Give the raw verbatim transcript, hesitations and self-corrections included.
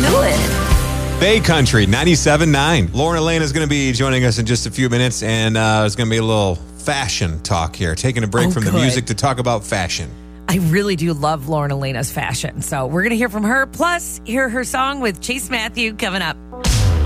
it. Bay Country, ninety-seven point nine. Lauren Elena is going to be joining us in just a few minutes, and uh, it's going to be a little fashion talk here. Taking a break Oh, from the good. music to talk about fashion. I really do love Lauren Elena's fashion. So we're going to hear from her, plus hear her song with Chase Matthew coming up.